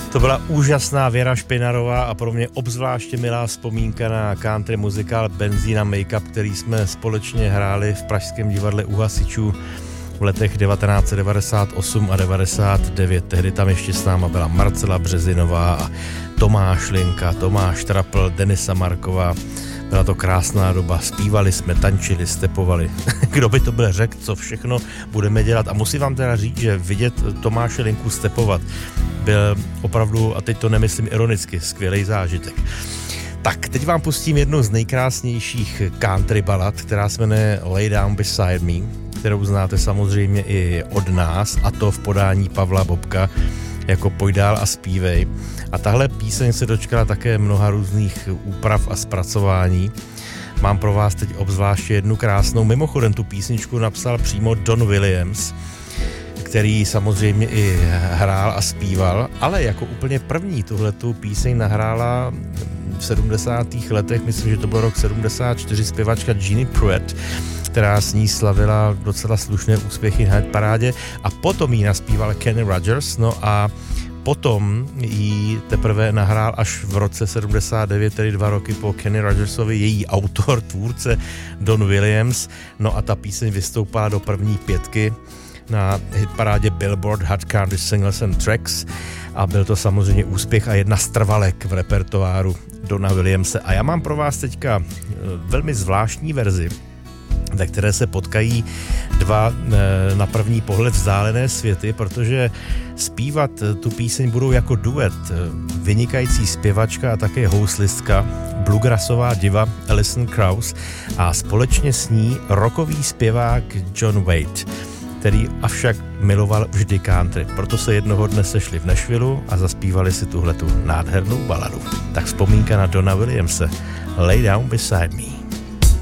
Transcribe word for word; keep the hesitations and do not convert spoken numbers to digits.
To byla úžasná Věra Špinarová a pro mě obzvláště milá vzpomínka na country muzikál Benzín a Make-up, který jsme společně hráli v pražském divadle U hasičů v letech devatenáct set devadesát osm a devadesát devět. Tehdy tam ještě s náma byla Marcela Březinová a Tomáš Linka, Tomáš Trapl, Denisa Marková. Byla to krásná doba, zpívali jsme, tančili, stepovali. Kdo by to byl řekl, co všechno budeme dělat. A musím vám teda říct, že vidět Tomáše Linku stepovat byl opravdu, a teď to nemyslím ironicky, skvělý zážitek. Tak, teď vám pustím jednu z nejkrásnějších country balad, která se jmenuje Lay Down Beside Me, kterou znáte samozřejmě i od nás, a to v podání Pavla Bobka jako Pojď dál a zpívej. A tahle píseň se dočkala také mnoha různých úprav a zpracování. Mám pro vás teď obzvláště jednu krásnou. Mimochodem tu písničku napsal přímo Don Williams, který samozřejmě i hrál a zpíval, ale jako úplně první tuhletu píseň nahrála v sedmdesátých letech, myslím, že to byl rok sedmdesát čtyři, zpěvačka Jeannie Pruitt, která s ní slavila docela slušné úspěchy na parádě, a potom jí naspíval Kenny Rogers, no a potom jí teprve nahrál až v roce sedmdesát devět, tedy dva roky po Kenny Rogersovi, její autor, tvůrce Don Williams, no a ta píseň vystoupala do první pětky na hitparádě Billboard Hot Country Singles and Tracks a byl to samozřejmě úspěch a jedna z trvalek v repertoáru Dona Williamse. A já mám pro vás teďka velmi zvláštní verzi, ve které se potkají dva na první pohled vzdálené světy, protože zpívat tu píseň budou jako duet vynikající zpěvačka a také houslistka, bluegrassová diva Alison Krauss a společně s ní rockový zpěvák John Waite, který avšak miloval vždy country. Proto se jednoho dne sešli v Nashvillu a zaspívali si tuhletu nádhernou baladu. Tak vzpomínka na Dona Williamse, Lay Down Beside Me.